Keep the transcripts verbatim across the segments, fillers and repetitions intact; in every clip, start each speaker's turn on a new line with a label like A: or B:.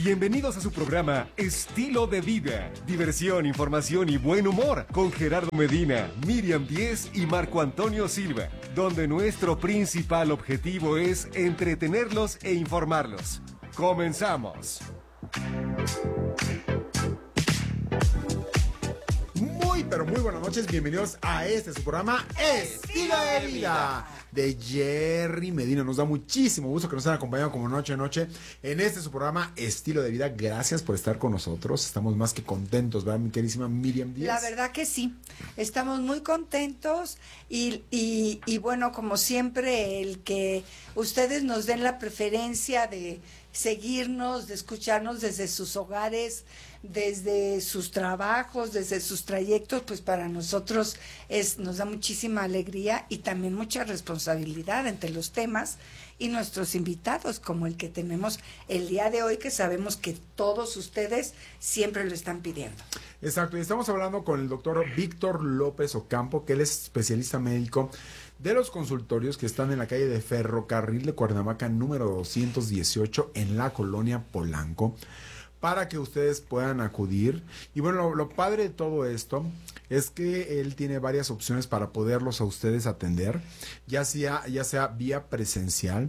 A: Bienvenidos a su programa Estilo de Vida. Diversión, información y buen humor con Gerardo Medina, Miriam Díez y Marco Antonio Silva, donde nuestro principal objetivo es entretenerlos e informarlos. ¡Comenzamos!
B: Muy, pero muy buenas noches. Bienvenidos a este su programa Estilo de Vida de Jerry Medina. Nos da muchísimo gusto que nos hayan acompañado como noche a noche en este su programa Estilo de Vida. Gracias por estar con nosotros. Estamos más que contentos, ¿verdad, mi queridísima Miriam Díaz?
C: La verdad que sí. Estamos muy contentos y, y, y bueno, como siempre, el que ustedes nos den la preferencia de seguirnos, de escucharnos desde sus hogares, desde sus trabajos, desde sus trayectos, pues para nosotros es nos da muchísima alegría y también mucha responsabilidad entre los temas y nuestros invitados, como el que tenemos el día de hoy, que sabemos que todos ustedes siempre lo están pidiendo.
B: Exacto, y estamos hablando con el doctor Víctor López Ocampo, que él es especialista médico de los consultorios que están en la calle de Ferrocarril de Cuernavaca, número doscientos dieciocho, en la colonia Polanco, para que ustedes puedan acudir. Y bueno, lo, lo padre de todo esto es que él tiene varias opciones para poderlos a ustedes atender, ya sea, ya sea vía presencial,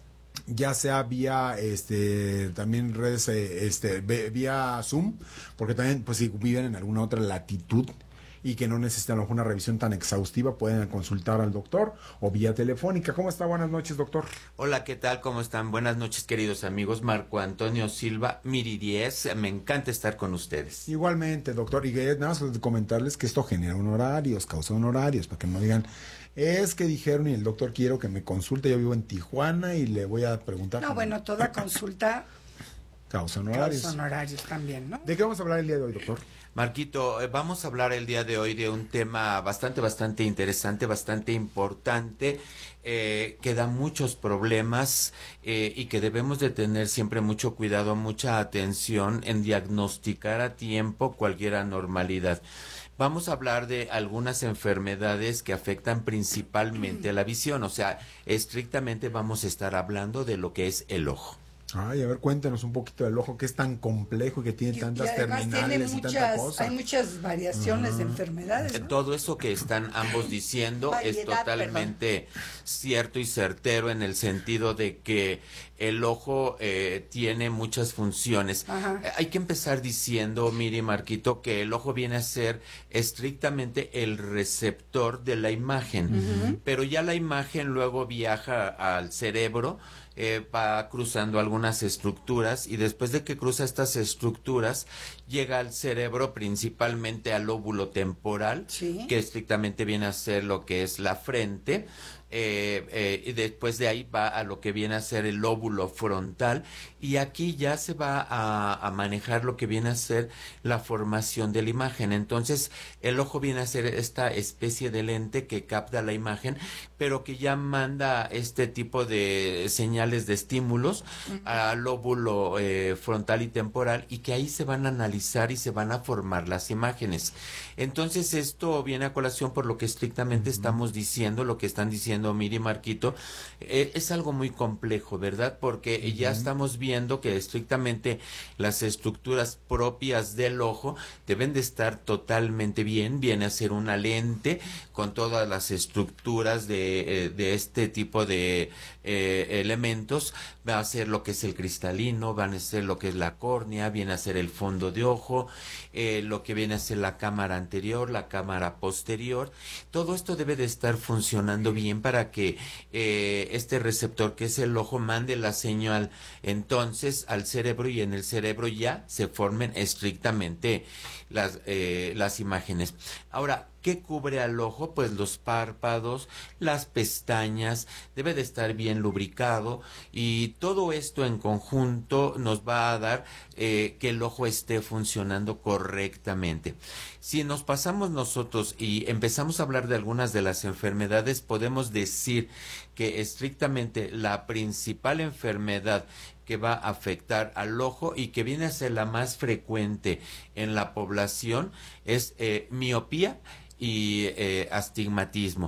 B: ya sea vía este también redes este vía Zoom, porque también pues si viven en alguna otra latitud y que no necesitan una revisión tan exhaustiva, pueden consultar al doctor o vía telefónica. ¿Cómo está? Buenas noches, doctor.
D: Hola, ¿qué tal? ¿Cómo están? Buenas noches, queridos amigos. Marco Antonio Silva, Miri Díez, me encanta estar con ustedes.
B: Igualmente, doctor, y que nada más comentarles que esto genera honorarios, causa honorarios, para que no digan, es que dijeron y el doctor quiero que me consulte, yo vivo en Tijuana y le voy a preguntar.
C: No,
B: cómo...
C: bueno, toda consulta
B: causa honorarios.
C: Causa honorarios también, ¿no?
B: ¿De qué vamos a hablar el día de hoy, doctor?
D: Marquito, vamos a hablar el día de hoy de un tema bastante, bastante interesante, bastante importante, eh, que da muchos problemas eh, y que debemos de tener siempre mucho cuidado, mucha atención en diagnosticar a tiempo cualquier anormalidad. Vamos a hablar de algunas enfermedades que afectan principalmente a la visión, o sea, estrictamente vamos a estar hablando de lo que es el ojo.
B: Ay, a ver, cuéntenos un poquito del ojo, que es tan complejo y que tiene
C: Y,
B: tantas
C: y además
B: terminales
C: tiene
B: y
C: muchas,
B: tanta cosa.
C: hay muchas variaciones uh-huh. de enfermedades, ¿no?
D: Todo eso que están ambos diciendo Variedad, es totalmente perdón. cierto y certero en el sentido de que el ojo eh, tiene muchas funciones. Uh-huh. Hay que empezar diciendo, Miri, Marquito, que el ojo viene a ser estrictamente el receptor de la imagen, uh-huh. pero ya la imagen luego viaja al cerebro, Eh, va cruzando algunas estructuras y después de que cruza estas estructuras llega al cerebro, principalmente al lóbulo temporal, ¿sí? que estrictamente viene a ser lo que es la frente. Eh, eh, y después de ahí va a lo que viene a ser el lóbulo frontal y aquí ya se va a, a manejar lo que viene a ser la formación de la imagen. Entonces el ojo viene a ser esta especie de lente que capta la imagen, pero que ya manda este tipo de señales de estímulos uh-huh. al lóbulo eh, frontal y temporal, y que ahí se van a analizar y se van a formar las imágenes. Entonces esto viene a colación por lo que estrictamente uh-huh. estamos diciendo, lo que están diciendo Miri, Marquito, eh, es algo muy complejo, ¿verdad? Porque uh-huh. ya estamos viendo que estrictamente las estructuras propias del ojo deben de estar totalmente bien, viene a ser una lente con todas las estructuras de, eh, de este tipo de eh, elementos, va a ser lo que es el cristalino, van a ser lo que es la córnea, viene a ser el fondo de ojo, eh, lo que viene a ser la cámara anterior, la cámara posterior. Todo esto debe de estar funcionando bien para que eh, este receptor que es el ojo mande la señal entonces al cerebro, y en el cerebro ya se formen estrictamente las, eh, las imágenes. Ahora, ¿qué cubre al ojo? Pues los párpados, las pestañas, debe de estar bien lubricado, y todo esto en conjunto nos va a dar eh, que el ojo esté funcionando correctamente. Si nos pasamos nosotros y empezamos a hablar de algunas de las enfermedades, podemos decir que estrictamente la principal enfermedad que va a afectar al ojo y que viene a ser la más frecuente en la población es eh, miopía y eh, astigmatismo.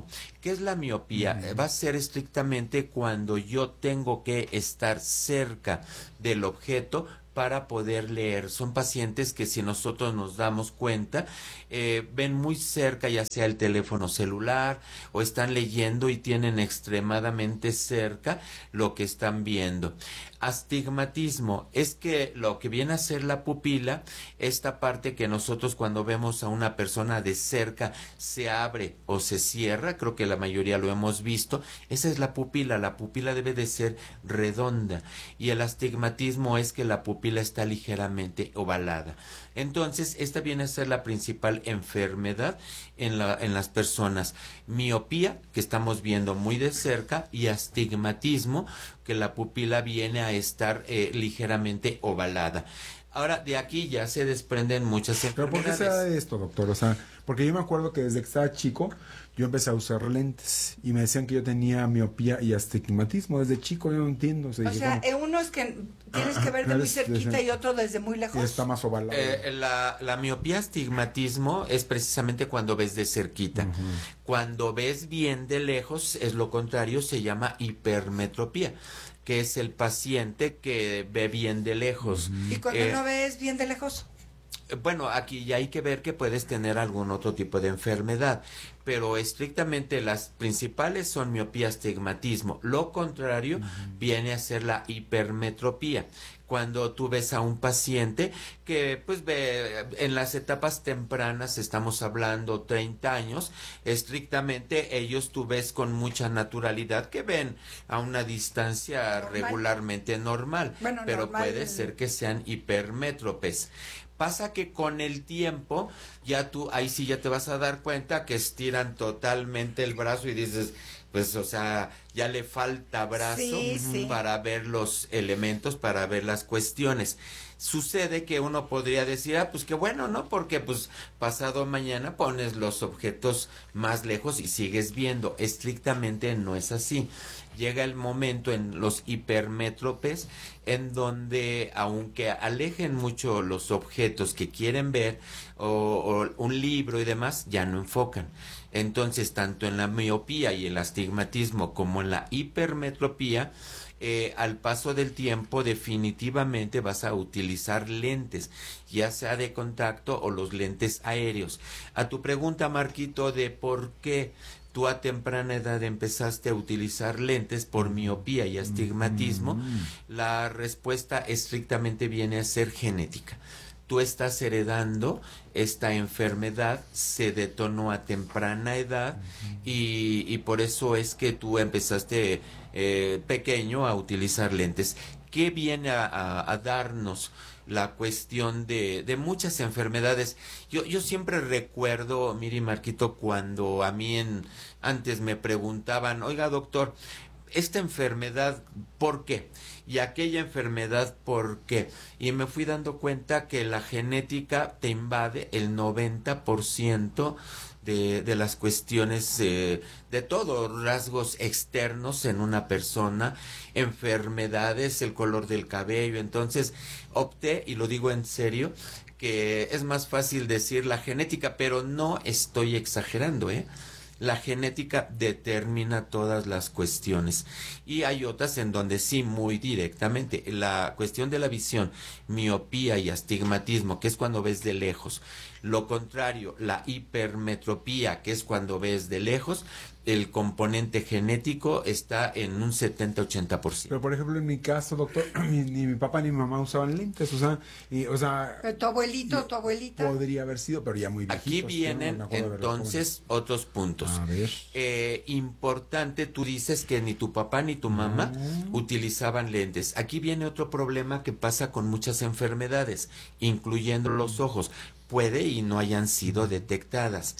D: ¿Qué es la miopía? Uh-huh. Va a ser estrictamente cuando yo tengo que estar cerca del objeto para poder leer. Son pacientes que, si nosotros nos damos cuenta, eh, ven muy cerca, ya sea el teléfono celular, o están leyendo y tienen extremadamente cerca lo que están viendo. Astigmatismo es que lo que viene a ser la pupila, esta parte que nosotros cuando vemos a una persona de cerca se abre o se cierra, creo que la mayoría lo hemos visto, esa es la pupila. La pupila debe de ser redonda, y el astigmatismo es que la pupila está ligeramente ovalada. Entonces, esta viene a ser la principal enfermedad en, la, en las personas. Miopía, que estamos viendo muy de cerca, y astigmatismo, que la pupila viene a estar eh, ligeramente ovalada. Ahora, de aquí ya se desprenden muchas enfermedades.
B: ¿Pero por qué se da esto, doctor? O sea, porque yo me acuerdo que desde que estaba chico, yo empecé a usar lentes y me decían que yo tenía miopía y astigmatismo. Desde chico yo no entiendo. O sea,
C: o
B: dije,
C: sea
B: ¿cómo?
C: uno es que tienes que ver de muy cerquita y otro desde muy lejos.
B: Y está más ovalado.
D: Eh, la, la miopía astigmatismo es precisamente cuando ves de cerquita. Uh-huh. Cuando ves bien de lejos, es lo contrario, se llama hipermetropía, que es el paciente que ve bien de lejos.
C: ¿Y cuando eh, no ves bien de lejos?
D: Bueno, aquí ya hay que ver que puedes tener algún otro tipo de enfermedad, pero estrictamente las principales son miopía, astigmatismo. Lo contrario uh-huh. viene a ser la hipermetropía. Cuando tú ves a un paciente que pues ve en las etapas tempranas, estamos hablando treinta años, estrictamente ellos tú ves con mucha naturalidad que ven a una distancia normal. regularmente normal, bueno, pero normal. puede ser que sean hipermétropes. Pasa que con el tiempo, ya tú, ahí sí ya te vas a dar cuenta que estiran totalmente el brazo y dices, pues, o sea, ya le falta brazo
C: sí, sí.
D: para ver los elementos, para ver las cuestiones. Sucede que uno podría decir, ah, pues qué bueno, ¿no? Porque pues pasado mañana pones los objetos más lejos y sigues viendo. Estrictamente no es así. Llega el momento en los hipermétropes en donde, aunque alejen mucho los objetos que quieren ver, o, o un libro y demás, ya no enfocan. Entonces, tanto en la miopía y el astigmatismo como en la hipermetropía, eh, al paso del tiempo definitivamente vas a utilizar lentes, ya sea de contacto o los lentes aéreos. A tu pregunta, Marquito, de por qué tú a temprana edad empezaste a utilizar lentes por miopía y astigmatismo, mm. la respuesta estrictamente viene a ser genética. Tú estás heredando esta enfermedad, se detonó a temprana edad uh-huh. y, y por eso es que tú empezaste eh, pequeño a utilizar lentes. ¿Qué viene a, a, a darnos la cuestión de, de muchas enfermedades? Yo, yo siempre recuerdo, Miri, Marquito, cuando a mí en, antes me preguntaban, oiga doctor, esta enfermedad, ¿por qué? Y aquella enfermedad, ¿por qué? Y me fui dando cuenta que la genética te invade el noventa por ciento de, de las cuestiones eh, de todo, rasgos externos en una persona, enfermedades, el color del cabello. Entonces opté, y lo digo en serio, que es más fácil decir la genética, pero no estoy exagerando, ¿eh? La genética determina todas las cuestiones y hay otras en donde sí, muy directamente. La cuestión de la visión, miopía y astigmatismo, que es cuando ves de lejos. Lo contrario, la hipermetropía, que es cuando ves de lejos, el componente genético está en un setenta a ochenta por ciento.
B: Pero, por ejemplo, en mi caso, doctor, ni, ni mi papá ni mi mamá usaban lentes, o sea, y, o sea...
C: ¿Tu abuelito, tu abuelita?
B: Podría haber sido, pero ya muy viejitos.
D: Aquí vienen, ¿no? entonces, otros puntos.
B: A ver.
D: Eh, importante, tú dices que ni tu papá ni tu mamá
B: no.
D: utilizaban lentes. Aquí viene otro problema que pasa con muchas enfermedades, incluyendo los ojos. Puede y no hayan sido detectadas.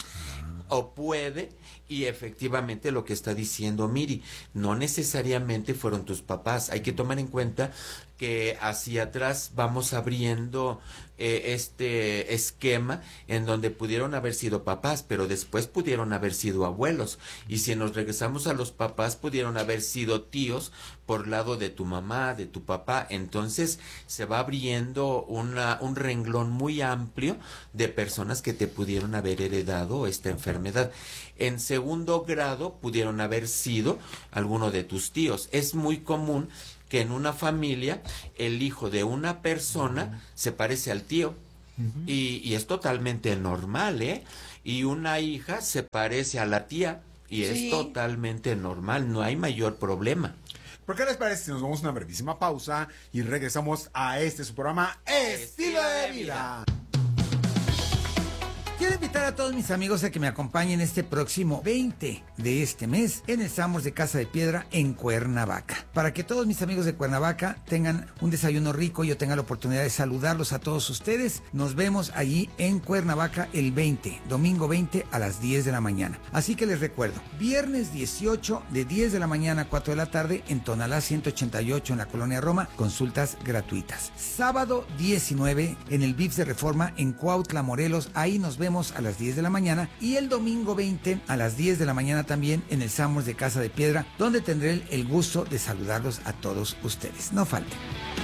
D: O puede, y efectivamente lo que está diciendo Miri, no necesariamente fueron tus papás. Hay que tomar en cuenta que hacia atrás vamos abriendo eh, este esquema en donde pudieron haber sido papás, pero después pudieron haber sido abuelos. Y si nos regresamos a los papás, pudieron haber sido tíos por lado de tu mamá, de tu papá. Entonces se va abriendo una, un renglón muy amplio de personas que te pudieron haber heredado esta enfermedad. En segundo grado pudieron haber sido alguno de tus tíos. Es muy común que en una familia el hijo de una persona uh-huh. se parece al tío uh-huh. y, y es totalmente normal, ¿eh? Y una hija se parece a la tía y sí. es totalmente normal, no hay mayor problema.
B: ¿Por qué les parece si nos vamos a una brevísima pausa y regresamos a este su programa Estilo de Vida?
E: Quiero invitar a todos mis amigos a que me acompañen este próximo veinte de este mes en el Samos de Casa de Piedra en Cuernavaca. Para que todos mis amigos de Cuernavaca tengan un desayuno rico y yo tenga la oportunidad de saludarlos a todos ustedes, nos vemos allí en Cuernavaca el veinte, domingo veinte a las diez de la mañana. Así que les recuerdo, viernes dieciocho de diez de la mañana a cuatro de la tarde en Tonalá ciento ochenta y ocho en la Colonia Roma, consultas gratuitas. Sábado diecinueve en el V I P S de Reforma en Cuautla, Morelos, ahí nos vemos a las diez de la mañana, y el domingo veinte a las diez de la mañana también en el Samos de Casa de Piedra, donde tendré el gusto de saludarlos a todos ustedes. No falten.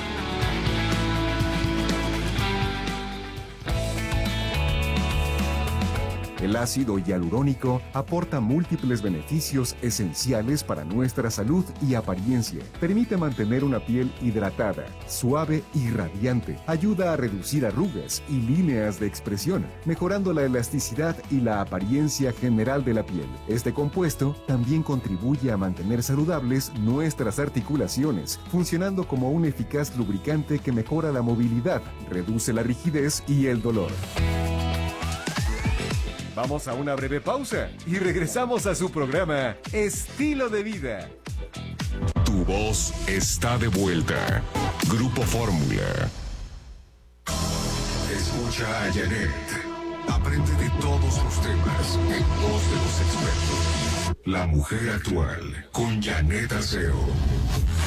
A: El ácido hialurónico aporta múltiples beneficios esenciales para nuestra salud y apariencia. Permite mantener una piel hidratada, suave y radiante. Ayuda a reducir arrugas y líneas de expresión, mejorando la elasticidad y la apariencia general de la piel. Este compuesto también contribuye a mantener saludables nuestras articulaciones, funcionando como un eficaz lubricante que mejora la movilidad, reduce la rigidez y el dolor. Vamos a una breve pausa y regresamos a su programa Estilo de Vida.
F: Tu voz está de vuelta. Grupo Fórmula. Escucha a Janet. Aprende de todos los temas en voz de los expertos. La mujer actual con Janet Arceo.